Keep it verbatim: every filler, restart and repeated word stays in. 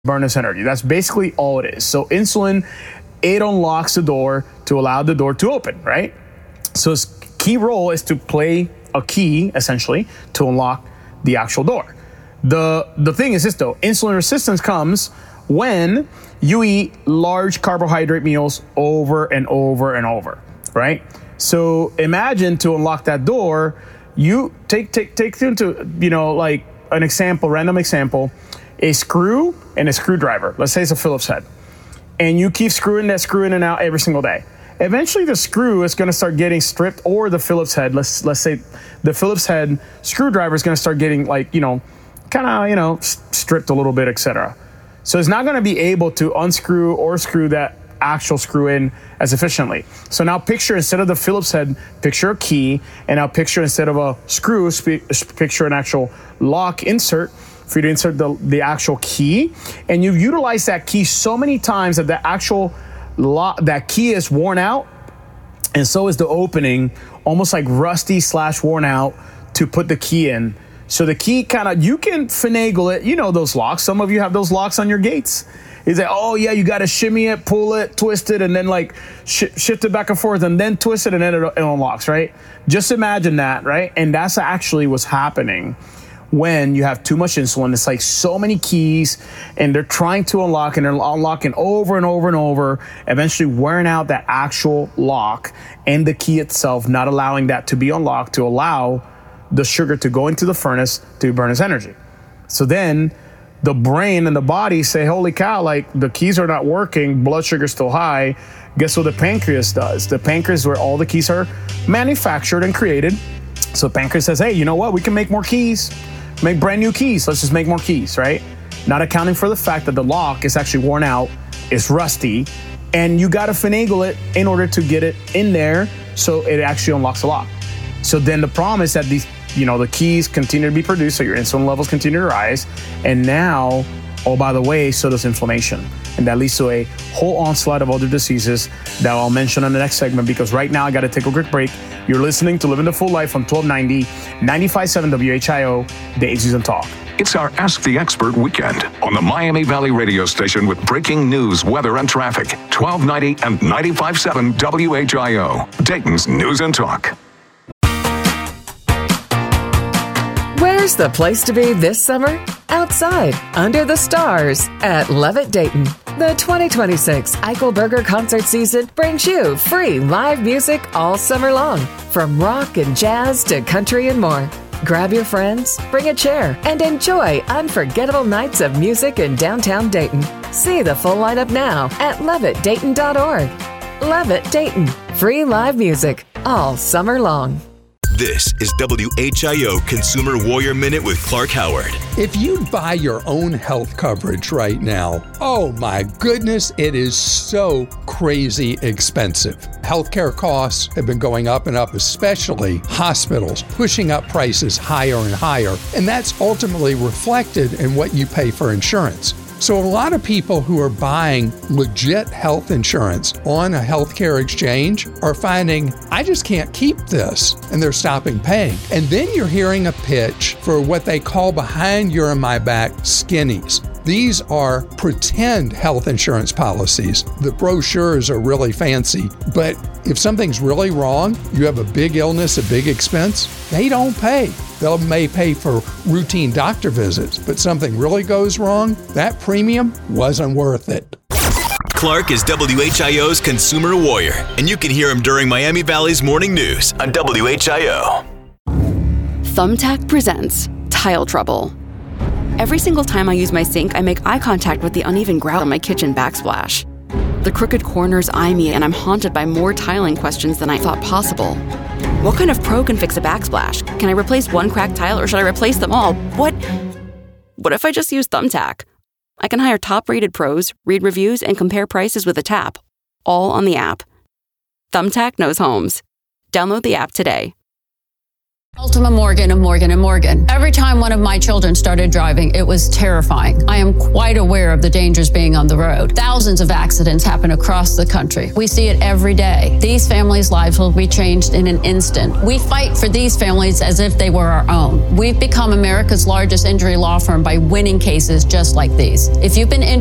burn this energy. That's basically all it is. So insulin, it unlocks the door to allow the door to open, right? So its key role is to play a key, essentially, to unlock the actual door. The, the thing is this, though. Insulin resistance comes when you eat large carbohydrate meals over and over and over, right? So imagine to unlock that door, you take, take, take into, you know, like an example, random example, a screw and a screwdriver. Let's say it's a Phillips head. And you keep screwing that screw in and out every single day. Eventually the screw is going to start getting stripped, or the Phillips head, let's let's say the Phillips head screwdriver is going to start getting, like, you know, kind of, you know, stripped a little bit, et cetera. So it's not going to be able to unscrew or screw that actual screw in as efficiently. So now picture, instead of the Phillips head, picture a key, and now picture, instead of a screw, picture an actual lock insert for you to insert the, the actual key. And you've utilized that key so many times that the actual lock, that key is worn out, and so is the opening, almost like rusty slash worn out, to put the key in. So the key kind of, you can finagle it. You know those locks. Some of you have those locks on your gates. It's like, oh yeah, you got to shimmy it, pull it, twist it, and then like sh- shift it back and forth, and then twist it, and then it, it unlocks, right? Just imagine that, right? And that's actually what's happening when you have too much insulin. It's like so many keys, and they're trying to unlock, and they're unlocking over and over and over, eventually wearing out that actual lock and the key itself, not allowing that to be unlocked to allow the sugar to go into the furnace to burn its energy. So then the brain and the body say, holy cow, like the keys are not working, blood sugar's still high. Guess what the pancreas does? The pancreas is where all the keys are manufactured and created. So the pancreas says, hey, you know what? We can make more keys, make brand new keys. Let's just make more keys, right? Not accounting for the fact that the lock is actually worn out, it's rusty, and you got to finagle it in order to get it in there so it actually unlocks the lock. So then the problem is that these, you know, the keys continue to be produced, so your insulin levels continue to rise. And now, oh, by the way, so does inflammation. And that leads to a whole onslaught of other diseases that I'll mention on the next segment, because right now I got to take a quick break. You're listening to Living the Full Life on twelve ninety, ninety-five point seven W H I O, the A-Season Talk. It's our Ask the Expert weekend on the Miami Valley radio station with breaking news, weather, and traffic. twelve ninety and ninety-five point seven W H I O, Dayton's News and Talk. Where's the place to be this summer? Outside, under the stars, at Levitt Dayton. The twenty twenty-six Eichelberger concert season brings you free live music all summer long, from rock and jazz to country and more. Grab your friends, bring a chair, and enjoy unforgettable nights of music in downtown Dayton. See the full lineup now at levitt dayton dot org. Levitt Dayton, free live music all summer long. This is W H I O Consumer Warrior Minute with Clark Howard. If you buy your own health coverage right now, oh my goodness, it is so crazy expensive. Healthcare costs have been going up and up, especially hospitals, pushing up prices higher and higher, and that's ultimately reflected in what you pay for insurance. So a lot of people who are buying legit health insurance on a healthcare exchange are finding, I just can't keep this, and they're stopping paying. And then you're hearing a pitch for what they call behind your and my back skinnies. These are pretend health insurance policies. The brochures are really fancy, but if something's really wrong, you have a big illness, a big expense, they don't pay. They may pay for routine doctor visits, but something really goes wrong, that premium wasn't worth it. Clark is W H I O's Consumer Warrior, and you can hear him during Miami Valley's Morning News on W H I O. Thumbtack presents Tile Trouble. Every single time I use my sink, I make eye contact with the uneven grout on my kitchen backsplash. The crooked corners eye me, and I'm haunted by more tiling questions than I thought possible. What kind of pro can fix a backsplash? Can I replace one cracked tile, or should I replace them all? What? What if I just use Thumbtack? I can hire top-rated pros, read reviews, and compare prices with a tap, all on the app. Thumbtack knows homes. Download the app today. Ultima Morgan and Morgan and Morgan. Every time one of my children started driving, it was terrifying. I am quite aware of the dangers being on the road. Thousands of accidents happen across the country. We see it every day. These families' lives will be changed in an instant. We fight for these families as if they were our own. We've become America's largest injury law firm by winning cases just like these. If you've been injured